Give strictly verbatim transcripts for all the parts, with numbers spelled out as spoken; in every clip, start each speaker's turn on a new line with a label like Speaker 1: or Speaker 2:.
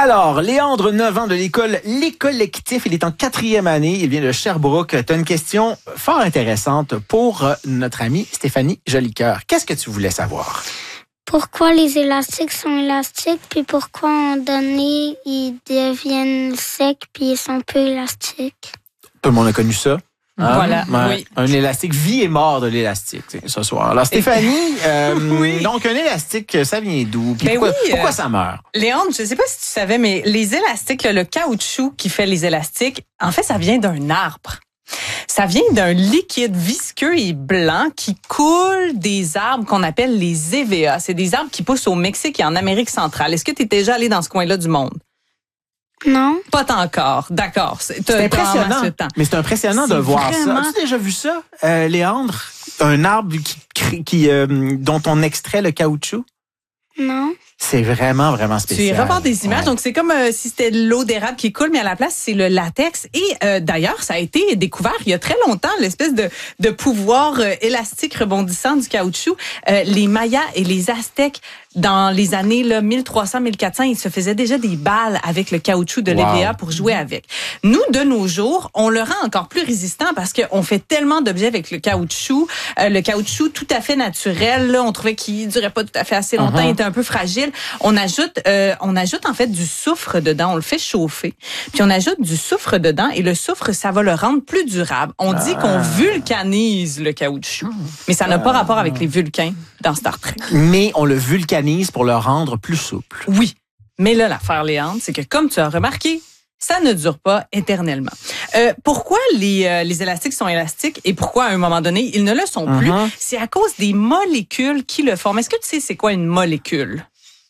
Speaker 1: Alors, Léandre, neuf ans de l'école Les Collectifs. Il est en quatrième année. Il vient de Sherbrooke. Tu as une question fort intéressante pour notre amie Stéphanie Jolicoeur. Qu'est-ce que tu voulais savoir?
Speaker 2: Pourquoi les élastiques sont élastiques, puis pourquoi, à un moment donné, ils deviennent secs, puis ils sont peu élastiques?
Speaker 1: Tout le monde a connu ça. Hein?
Speaker 3: Voilà,
Speaker 1: Ouais.
Speaker 3: oui.
Speaker 1: Un élastique, vie et mort de l'élastique, ce soir. Alors, Stéphanie, euh,
Speaker 3: Oui.
Speaker 1: donc un élastique, ça vient d'où? Puis
Speaker 3: Ben
Speaker 1: pourquoi,
Speaker 3: oui,
Speaker 1: pourquoi
Speaker 3: euh,
Speaker 1: ça meurt?
Speaker 3: Léandre, je ne sais pas si tu savais, mais les élastiques, là, le caoutchouc qui fait les élastiques, en fait, ça vient d'un arbre. Ça vient d'un liquide visqueux et blanc qui coule des arbres qu'on appelle les hévéas. C'est des arbres qui poussent au Mexique et en Amérique centrale. Est-ce que tu es déjà allé dans ce coin-là du monde?
Speaker 2: Non.
Speaker 3: Pas encore, d'accord. C'est
Speaker 1: C'est impressionnant. Mais c'est impressionnant de
Speaker 3: C'est
Speaker 1: voir
Speaker 3: vraiment-
Speaker 1: ça. As-tu déjà vu ça, euh, Léandre? Un arbre qui, crée- qui euh, dont on extrait le caoutchouc?
Speaker 2: Non.
Speaker 1: C'est vraiment, vraiment
Speaker 3: Tu
Speaker 1: spécial.
Speaker 3: y revoir des images.
Speaker 1: Ouais.
Speaker 3: Donc, c'est comme euh, si c'était de l'eau d'érable qui coule, mais à la place, c'est le latex. Et euh, d'ailleurs, ça a été découvert il y a très longtemps, l'espèce de, de pouvoir euh, élastique rebondissant du caoutchouc. Euh, les Mayas et les Aztèques, dans les années là, mille trois cents, mille quatre cents, ils se faisaient déjà des balles avec le caoutchouc de
Speaker 1: Wow.
Speaker 3: l'hévéa pour jouer avec. Nous, de nos jours, on le rend encore plus résistant parce qu'on fait tellement d'objets avec le caoutchouc. Euh, le caoutchouc tout à fait naturel, là, on trouvait qu'il durait pas tout à fait assez longtemps,
Speaker 1: Uh-huh.
Speaker 3: il était un peu fragile. On ajoute, euh, on ajoute en fait du soufre dedans, on le fait chauffer, puis on ajoute du soufre dedans et le soufre, ça va le rendre plus durable. On dit qu'on vulcanise le caoutchouc, mais ça n'a pas rapport avec les Vulcains dans Star Trek.
Speaker 1: Mais on le vulcanise pour le rendre plus souple.
Speaker 3: Oui, mais là, l'affaire, Léandre, c'est que comme tu as remarqué, ça ne dure pas éternellement. Euh, pourquoi les, euh, les élastiques sont élastiques et pourquoi, à un moment donné, ils ne le sont plus?
Speaker 1: Uh-huh.
Speaker 3: C'est à cause des molécules qui le forment. Est-ce que tu sais c'est quoi une molécule?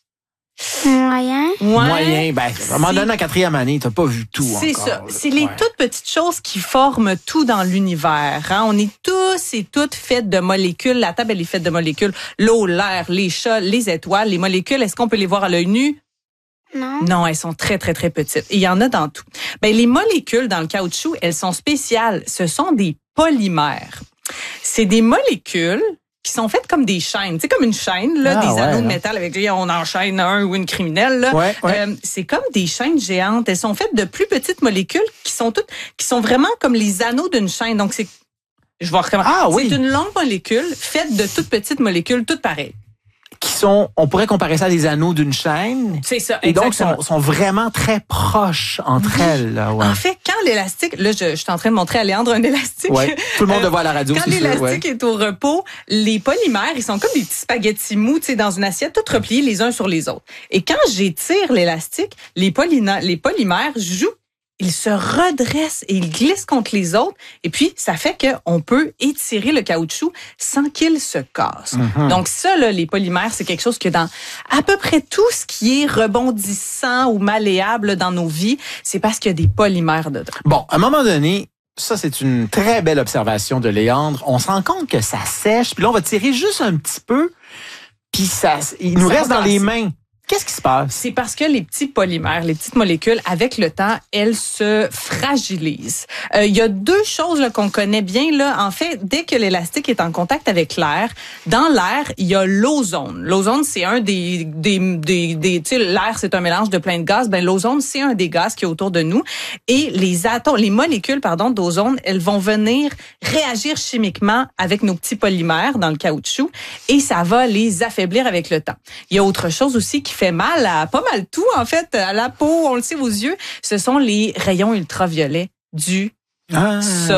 Speaker 2: Moyen.
Speaker 3: Ouais.
Speaker 1: Moyen, ben, à un moment donné, en quatrième année, t'as pas vu tout
Speaker 3: C'est
Speaker 1: encore,
Speaker 3: ça.
Speaker 1: là.
Speaker 3: C'est les
Speaker 1: Ouais.
Speaker 3: toutes petites choses qui forment tout dans l'univers. Hein? On est tous et toutes faites de molécules. La table, elle est faite de molécules. L'eau, l'air, les chats, les étoiles. Les molécules, est-ce qu'on peut les voir à l'œil nu?
Speaker 2: Non.
Speaker 3: Non, elles sont très, très, très petites. Et il y en a dans tout. Ben, les molécules dans le caoutchouc, elles sont spéciales. Ce sont des polymères. C'est des molécules qui sont faites comme des chaînes. C'est comme une chaîne, là,
Speaker 1: Ah,
Speaker 3: des
Speaker 1: ouais,
Speaker 3: anneaux de
Speaker 1: hein.
Speaker 3: métal avec lesquels on enchaîne un ou une criminelle. Là.
Speaker 1: Ouais, ouais.
Speaker 3: Euh, c'est comme des chaînes géantes. Elles sont faites de plus petites molécules qui sont toutes, qui sont vraiment comme les anneaux d'une chaîne. Donc, c'est, je vais recommencer.
Speaker 1: Ah, oui.
Speaker 3: C'est une longue molécule faite de toutes petites molécules, toutes pareilles.
Speaker 1: Qui sont, on pourrait comparer ça à des anneaux d'une chaîne.
Speaker 3: C'est ça,
Speaker 1: Et donc,
Speaker 3: exactement.
Speaker 1: sont, sont vraiment très proches entre
Speaker 3: Oui.
Speaker 1: elles. Là, ouais.
Speaker 3: En fait, quand l'élastique, là, je, je suis en train de montrer à Léandre un élastique.
Speaker 1: Ouais. Tout le monde
Speaker 3: Euh,
Speaker 1: le voit à la radio,
Speaker 3: Quand
Speaker 1: c'est sûr.
Speaker 3: l'élastique
Speaker 1: Ouais.
Speaker 3: est au repos, les polymères, ils sont comme des petits spaghettis mous, tu sais, dans une assiette, tout repliés les uns sur les autres. Et quand j'étire l'élastique, les, polyna- les polymères jouent. Ils se redressent et ils glissent contre les autres. Et puis, ça fait qu'on peut étirer le caoutchouc sans qu'il se casse.
Speaker 1: Mhm.
Speaker 3: Donc ça, là, les polymères, c'est quelque chose que dans à peu près tout ce qui est rebondissant ou malléable dans nos vies, c'est parce qu'il y a des polymères dedans.
Speaker 1: Bon, à un moment donné, ça, c'est une très belle observation de Léandre. On se rend compte que ça sèche, puis là, on va tirer juste un petit peu, puis ça, il nous
Speaker 3: Ça
Speaker 1: reste
Speaker 3: va
Speaker 1: dans les
Speaker 3: passer.
Speaker 1: mains. Qu'est-ce qui se passe?
Speaker 3: C'est parce que les petits polymères, les petites molécules, avec le temps, elles se fragilisent. Euh, il y a deux choses là, qu'on connaît bien. Là. En fait, dès que l'élastique est en contact avec l'air, dans l'air, il y a l'ozone. L'ozone, c'est un des... des, des, des tu sais, l'air, c'est un mélange de plein de gaz. Ben, l'ozone, c'est un des gaz qui est autour de nous. Et les atomes, les molécules pardon, d'ozone, elles vont venir réagir chimiquement avec nos petits polymères dans le caoutchouc et ça va les affaiblir avec le temps. Il y a autre chose aussi qui fait mal à pas mal tout, en fait, à la peau, on le sait, aux yeux. Ce sont les rayons ultraviolets du
Speaker 1: Ah.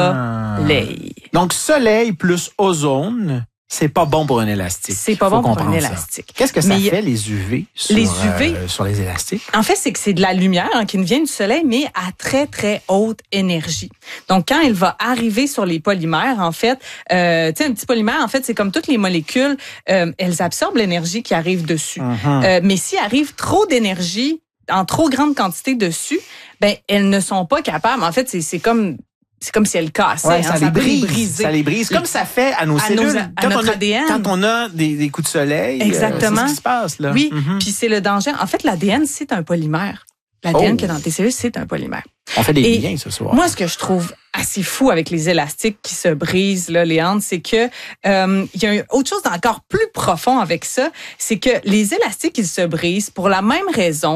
Speaker 3: soleil.
Speaker 1: Donc, soleil plus ozone, c'est pas bon pour un élastique.
Speaker 3: C'est pas
Speaker 1: Faut
Speaker 3: bon pour un
Speaker 1: comprendre ça.
Speaker 3: élastique.
Speaker 1: Qu'est-ce que ça
Speaker 3: Mais il y a-
Speaker 1: fait, les U V, sur,
Speaker 3: Les U V?
Speaker 1: euh, sur les élastiques?
Speaker 3: En fait, c'est que c'est de la lumière hein, qui nous vient du soleil, mais à très, très haute énergie. Donc, quand elle va arriver sur les polymères, en fait, euh, tu sais, un petit polymère, en fait, c'est comme toutes les molécules, euh, elles absorbent l'énergie qui arrive dessus.
Speaker 1: Mhm.
Speaker 3: Euh, mais s'il arrive trop d'énergie en trop grande quantité dessus, ben elles ne sont pas capables. En fait, c'est, c'est comme c'est comme si elles cassaient.
Speaker 1: Ouais,
Speaker 3: hein,
Speaker 1: ça, les
Speaker 3: peut
Speaker 1: brise,
Speaker 3: briser.
Speaker 1: ça les brise. Comme ça fait à nos
Speaker 3: À
Speaker 1: cellules.
Speaker 3: nos- à
Speaker 1: quand,
Speaker 3: notre
Speaker 1: on a,
Speaker 3: A D N.
Speaker 1: quand on a des, des coups de soleil, euh,
Speaker 3: Exactement.
Speaker 1: c'est ce qui se passe. Là.
Speaker 3: Oui,
Speaker 1: Mhm.
Speaker 3: puis c'est le danger. En fait, l'A D N, c'est un polymère. L'A D N
Speaker 1: Oh.
Speaker 3: qui est dans tes cellules, c'est un polymère.
Speaker 1: On fait des
Speaker 3: Et
Speaker 1: liens ce soir.
Speaker 3: Moi, ce que je trouve assez fou avec les élastiques qui se brisent, là, Léandre, c'est que euh, il y a une autre chose d'encore plus profond avec ça, c'est que les élastiques, ils se brisent pour la même raison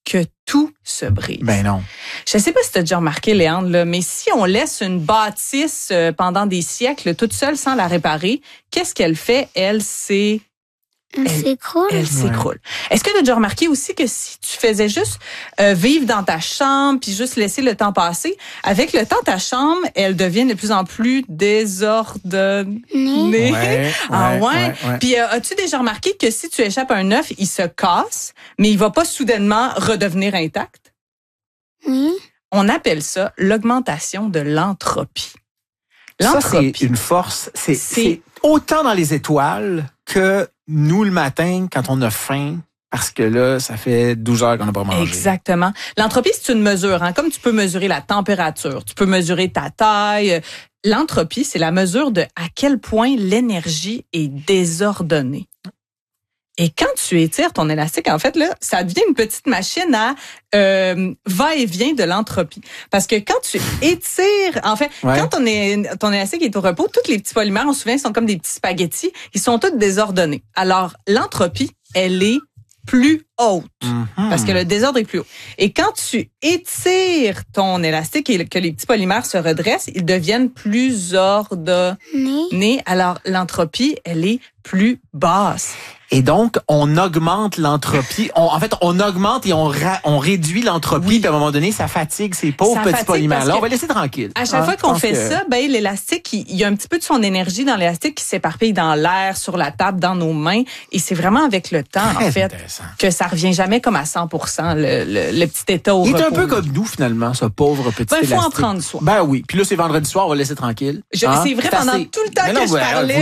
Speaker 3: que tout se brise.
Speaker 1: Ben non.
Speaker 3: Je sais pas si tu as déjà remarqué, Léandre, là, mais si on laisse une bâtisse euh, pendant des siècles toute seule sans la réparer, qu'est-ce qu'elle fait? Elle, c'est...
Speaker 2: Elle s'écroule.
Speaker 3: Elle s'écroule. Est-ce que tu as déjà remarqué aussi que si tu faisais juste euh, vivre dans ta chambre puis juste laisser le temps passer, avec le temps, ta chambre, elle devient de plus en plus désordonnée.
Speaker 2: Ouais,
Speaker 3: ah ouais?
Speaker 1: ouais, ouais.
Speaker 3: Puis euh, as-tu déjà remarqué que si tu échappes un œuf, il se casse, mais il va pas soudainement redevenir intact?
Speaker 2: Oui.
Speaker 3: On appelle ça l'augmentation de l'entropie.
Speaker 1: Ça, c'est une force. C'est, c'est autant dans les étoiles que nous, le matin, quand on a faim, parce que là, ça fait douze heures qu'on n'a pas mangé.
Speaker 3: Exactement. L'entropie, c'est une mesure. Hein? Comme tu peux mesurer la température, tu peux mesurer ta taille. L'entropie, c'est la mesure de à quel point l'énergie est désordonnée. Et quand tu étires ton élastique, en fait, là, ça devient une petite machine à euh, va-et-vient de l'entropie. Parce que quand tu étires, en fait, ouais. quand ton, é- ton élastique est au repos, tous les petits polymères, on se souvient, sont comme des petits spaghettis. Ils sont tous désordonnés. Alors, l'entropie, elle est plus haute. Mm-hmm. Parce que le désordre est plus haut. Et quand tu étires ton élastique et que les petits polymères se redressent, ils deviennent plus ordonnés. Alors, l'entropie, elle est plus basse.
Speaker 1: Et donc, on augmente l'entropie. On, en fait, on augmente et on, ra- on réduit l'entropie. Oui. Puis à un moment donné, ça fatigue ces pauvres ça petits polymères-là. On va laisser tranquille.
Speaker 3: À chaque
Speaker 1: hein,
Speaker 3: fois qu'on fait
Speaker 1: que...
Speaker 3: ça, ben l'élastique, il, il y a un petit peu de son énergie dans l'élastique qui s'éparpille dans l'air, sur la table, dans nos mains. Et c'est vraiment avec le temps, Très en fait, que ça revient jamais comme à cent pour cent, le, le, le petit état au
Speaker 1: Il
Speaker 3: repos.
Speaker 1: est un peu comme nous, finalement, ce pauvre petit
Speaker 3: ben,
Speaker 1: élastique.
Speaker 3: Il faut en prendre soin.
Speaker 1: Ben oui. Puis là, c'est vendredi soir, on va laisser tranquille.
Speaker 3: Je,
Speaker 1: hein?
Speaker 3: C'est vrai,
Speaker 1: c'est
Speaker 3: pendant
Speaker 1: assez...
Speaker 3: tout le temps
Speaker 1: Mais
Speaker 3: que
Speaker 1: non,
Speaker 3: je
Speaker 1: ouais,
Speaker 3: parlais...